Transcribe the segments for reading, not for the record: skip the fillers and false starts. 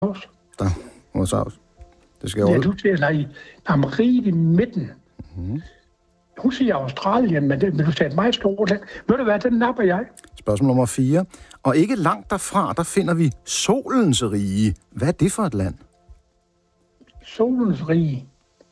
Stangosavs. Det skal Ja, du siger riget i midten. Mm-hmm. Hun siger Australien, men du sagde et meget stort land. Ved du hvad, den napper jeg. Spørgsmål nummer 4. Og ikke langt derfra, der finder vi solens rige. Hvad er det for et land? Solens rige.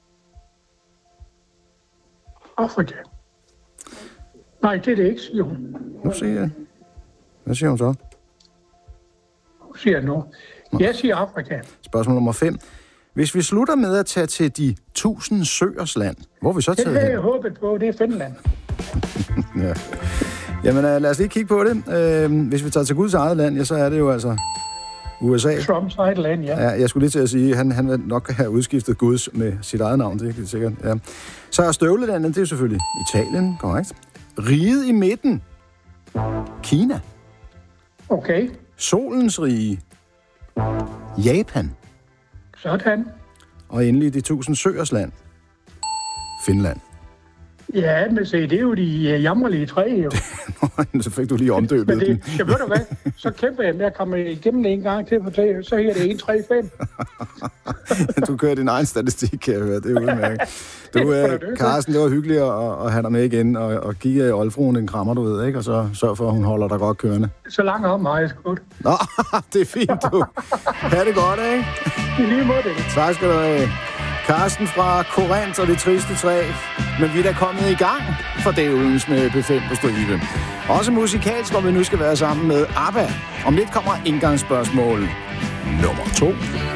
Afrika. Nej, det er det ikke, siger hun. Nu siger jeg. Hvad siger hun så? Hun siger nu. Jeg siger Afrika. Spørgsmål nummer 5. Hvis vi slutter med at tage til de 1000 søers land, hvor vi så taget hen? Det havde jeg håbet på, det er Finland. Ja. Jamen lad os lige kigge på det. Hvis vi tager til Guds eget land, ja, så er det jo altså USA. Trumps eget land, ja. Ja, jeg skulle lige til at sige, han vil nok have udskiftet Guds med sit eget navn, det er sikkert. Ja. Så er støvlelandet, det er jo selvfølgelig Italien, korrekt. Riget i midten, Kina. Okay. Solens rige, Japan. Sådan. Og endelig de 1000 søers land, Finland. Ja, men se, det er jo de jammerlige træ, jo. Så fik du lige omdøbet men den. Ja, ved du hvad? Så kæmper jeg med at komme igennem en gang til, for så her det 1, 3, 5. Du kører din egen statistik, kan jeg høre. Det er udmærket. Carsten, det var hyggeligt at have dig med igen, og give Olfruen en krammer, du ved, ikke? Og så sørg for, at hun holder dig godt kørende. Så langt om mig, jeg skudt. Nå, det er fint, du. Ha' det godt, ikke? I lige måde det. Tak skal du have. Carsten fra Korinth og det triste træ. Men vi er da kommet i gang for dævelens med B5 på stribe. Også musikalsk, hvor vi nu skal være sammen med ABBA. Om lidt kommer indgangsspørgsmål nummer 2.